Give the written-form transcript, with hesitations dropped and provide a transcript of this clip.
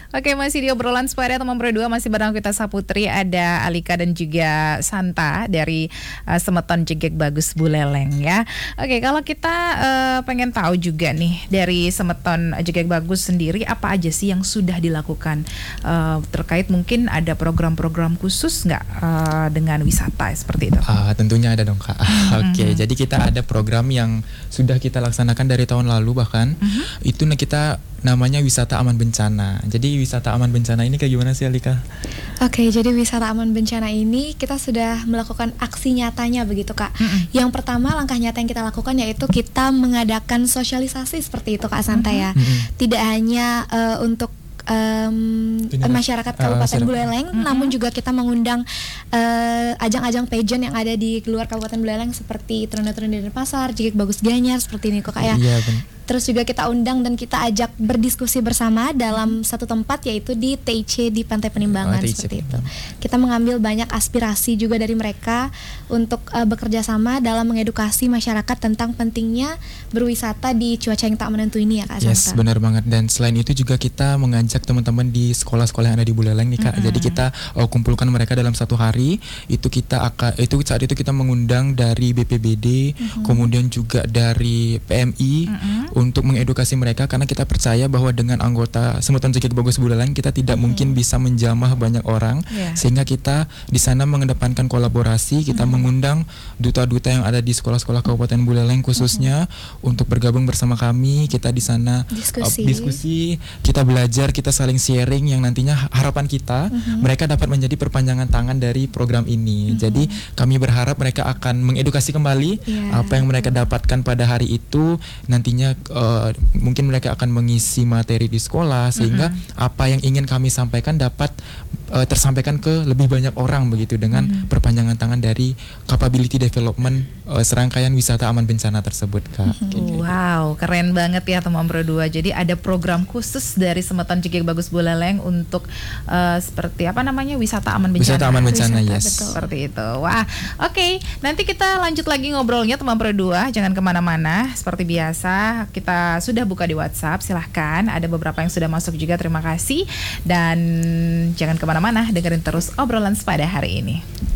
Oke, masih di obrolan sepeda teman berdua, masih bareng kita Saputri, ada Alika dan juga Santa dari Semeton Jegek Bagus Buleleng ya. Oke, kalau kita pengen tahu juga nih dari Semeton Jegek Bagus sendiri, apa aja sih yang sudah dilakukan terkait mungkin ada program-program khusus nggak dengan wisata seperti itu? Tentunya ada dong Kak. Oke, jadi kita ada program yang sudah kita laksanakan dari tahun lalu bahkan. Itu kita namanya wisata aman bencana. Jadi wisata aman bencana ini kayak gimana sih Alika? Oke, jadi wisata aman bencana ini kita sudah melakukan aksi nyatanya begitu Kak. Yang pertama langkah nyata yang kita lakukan yaitu kita mengadakan sosialisasi seperti itu Kak Santa ya. Tidak hanya untuk masyarakat Kabupaten Buleleng, namun juga kita mengundang ajang-ajang pageant yang ada di luar Kabupaten Buleleng seperti Trenda-Trenda Denpasar, Jegek Bagus Gianyar seperti ini kok Kak ya. Iya, benar. Terus juga kita undang dan kita ajak berdiskusi bersama dalam satu tempat yaitu di TIC di Pantai Penimbangan seperti itu. Kita mengambil banyak aspirasi juga dari mereka untuk bekerja sama dalam mengedukasi masyarakat tentang pentingnya berwisata di cuaca yang tak menentu ini ya Kak Santa. Yes, benar banget. Dan selain itu juga kita mengajak teman-teman di sekolah-sekolah yang ada di Buleleng nih Kak. Jadi kita kumpulkan mereka dalam satu hari. Saat itu kita mengundang dari BPBD, kemudian juga dari PMI untuk mengedukasi mereka, karena kita percaya bahwa dengan anggota Semeton Jegek Bagus Buleleng kita tidak mungkin bisa menjamah banyak orang, sehingga kita di sana mengedepankan kolaborasi. Kita mengundang duta-duta yang ada di sekolah-sekolah Kabupaten Buleleng khususnya untuk bergabung bersama kami. Kita di sana diskusi, kita belajar, kita saling sharing, yang nantinya harapan kita mereka dapat menjadi perpanjangan tangan dari program ini. Jadi kami berharap mereka akan mengedukasi kembali apa yang mereka dapatkan pada hari itu. Nantinya mungkin mereka akan mengisi materi di sekolah, sehingga apa yang ingin kami sampaikan dapat tersampaikan ke lebih banyak orang begitu, dengan perpanjangan tangan dari capability development serangkaian wisata aman bencana tersebut Kak. Wow, keren banget ya teman berdua. Jadi ada program khusus dari Semeton Jegek Bagus Buleleng untuk seperti apa namanya, wisata aman bencana. Wisata aman bencana, yes. Betul. Seperti itu. Wah, oke. Nanti kita lanjut lagi ngobrolnya teman berdua. Jangan kemana-mana. Seperti biasa kita sudah buka di WhatsApp. Silahkan. Ada beberapa yang sudah masuk juga. Terima kasih. Dan jangan kemana-mana. Dengerin terus obrolan sepeda hari ini.